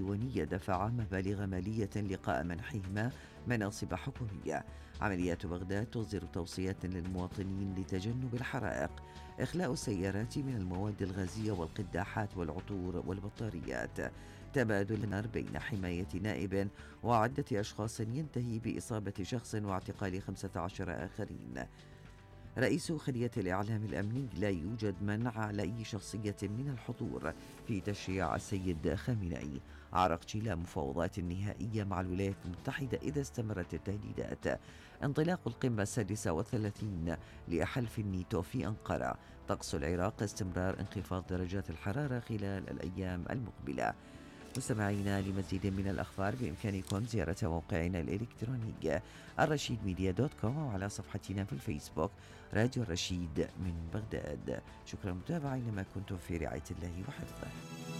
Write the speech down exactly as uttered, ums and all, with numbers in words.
الديوانية دفع مبالغ مالية لقاء منحهما مناصب حكومية. عمليات بغداد تصدر توصيات للمواطنين لتجنب الحرائق، إخلاء السيارات من المواد الغازية والقداحات والعطور والبطاريات، تبادل النار بين حماية نائب وعدة أشخاص ينتهي بإصابة شخص واعتقال خمسة عشر آخرين. رئيس خلية الإعلام الأمني: لا يوجد منع على أي شخصية من الحضور في تشييع السيد خامنئي. عرقتشي: لا مفاوضات نهائية مع الولايات المتحدة إذا استمرت التهديدات. انطلاق القمة السادسة والثلاثين لحلف الناتو في أنقرة. طقس العراق: استمرار انخفاض درجات الحرارة خلال الأيام المقبلة. مستمعينا، لمزيد من الأخبار بإمكانكم زيارة موقعنا الإلكتروني الرشيد ميديا دوت كوم وعلى صفحتنا في الفيسبوك راديو الرشيد من بغداد. شكرا متابعين، ما كنتم في رعاية الله وحفظه.